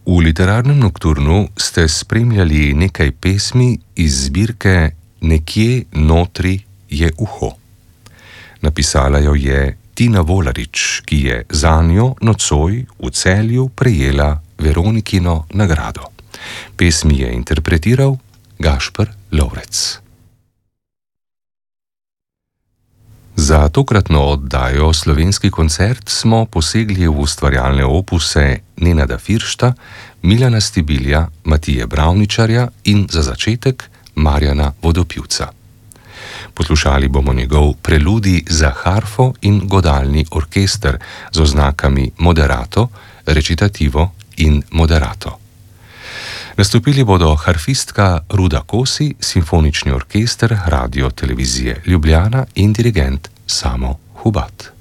V literarnem nokturnu ste spremljali nekaj pesmi iz zbirke Nekje notri je uho. Napisala jo je Tina Volarič, ki je zanjo nocoj v Celju prejela Veronikino nagrado. Pesmi je interpretiral Gašper Lovrec. Za tokratno oddajo Slovenski koncert smo posegli v ustvarjalne opuse Nenada Firšta, Milana Stibilja, Matije Bravničarja in za začetek Marjana Vodopivca. Poslušali bomo njegov preludij za harfo in godalni orkester z oznakami moderato, recitativo in moderato. Nastopili bodo harfistka Ruda Kosi, simfonični orkester Radio Televizije Ljubljana in dirigent Samo Hubat.